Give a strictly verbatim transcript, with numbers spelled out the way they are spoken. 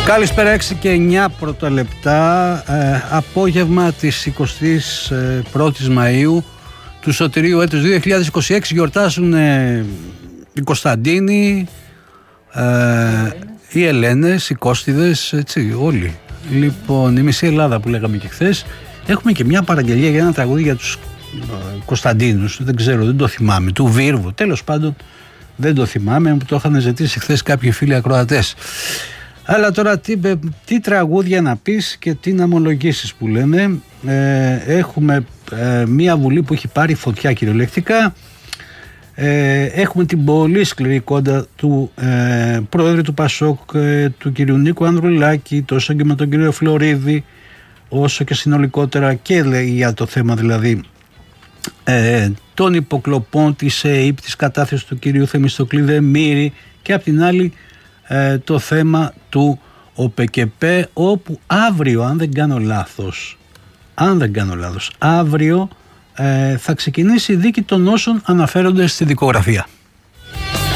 Καλησπέρα, έξι και εννιά πρώτα λεπτά, ε, απόγευμα της εικοστής πρώτης Μαΐου του Σωτηρίου έτους δύο χιλιάδες είκοσι έξι. Γιορτάζουν ε, οι Κωνσταντίνοι, ε, οι Ελένες, οι Κώστιδες, έτσι όλοι. Λοιπόν, η μισή Ελλάδα που λέγαμε και χθες. Έχουμε και μια παραγγελία για ένα τραγούδι για τους ε, Κωνσταντίνους, δεν ξέρω, δεν το θυμάμαι, του Βίρβου, τέλος πάντων δεν το θυμάμαι, που το είχαν ζητήσει χθες κάποιοι φίλοι ακροατές. Αλλά τώρα τι, τι τραγούδια να πεις και τι να ομολογήσεις που λένε. Ε, έχουμε ε, μια Βουλή που έχει πάρει φωτιά κυριολεκτικά. Ε, έχουμε την πολύ σκληρή κόντα του ε, πρόεδρου του Πασόκ, ε, του κ. Νίκου Ανδρουλάκη, τόσο και με τον κ. Φλωρίδη, όσο και συνολικότερα και λέει για το θέμα δηλαδή ε, των υποκλοπών της ΕΕΠ, της κατάθεσης του κ. Θεμιστοκλή Δεμήρη, και απ' την άλλη Ε, το θέμα του ΟΠΕΚΕΠΕ, όπου αύριο, αν δεν κάνω λάθος, αν δεν κάνω λάθος, αύριο ε, θα ξεκινήσει η δίκη των όσων αναφέρονται στη δικογραφία.